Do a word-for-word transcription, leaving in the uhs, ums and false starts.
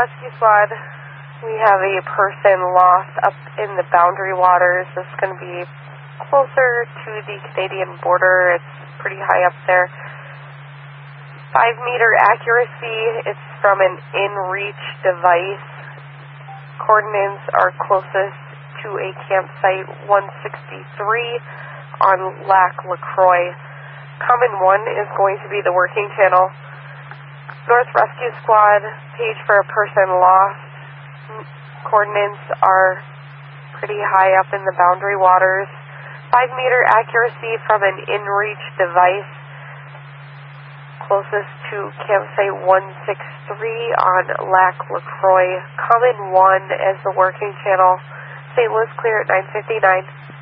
Rescue Squad. We have a person lost up in the Boundary Waters. This is going to be closer to the Canadian border. It's pretty high up there. Five meter accuracy. It's from an in-reach device. Coordinates are closest to a campsite one sixty-three on Lac LaCroix. Common one is going to be the working channel. North Rescue Squad, page for a person lost. Coordinates are pretty high up in the Boundary Waters. Five meter accuracy from an in-reach device. Closest to campsite one sixty-three on Lac LaCroix. Common one as the working channel. Saint Louis clear at nine fifty-nine.